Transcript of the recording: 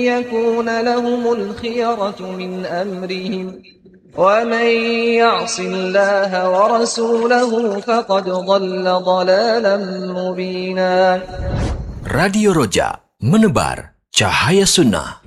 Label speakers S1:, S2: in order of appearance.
S1: يكون لهم الخيرة من أمرهم ومن يعص الله ورسوله فقد ضل ضلالا مبينا.
S2: Radio Roja, menebar cahaya sunnah.